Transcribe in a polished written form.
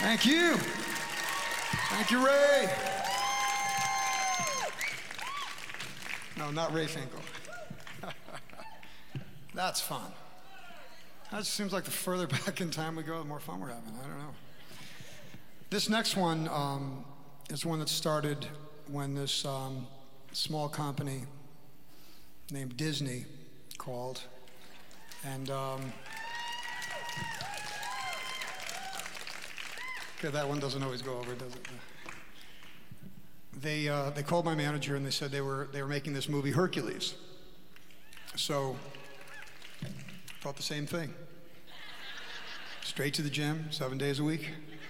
Thank you. Thank you, Ray. No, not Ray Finkel. That's fun. That just seems like the further back in time we go, the more fun we're having. I don't know. This next one is one that started when this small company named Disney called. And okay, that one doesn't always go over, does it? They called my manager and they said they were making this movie Hercules. So thought the same thing. Straight to the gym, 7 days a week.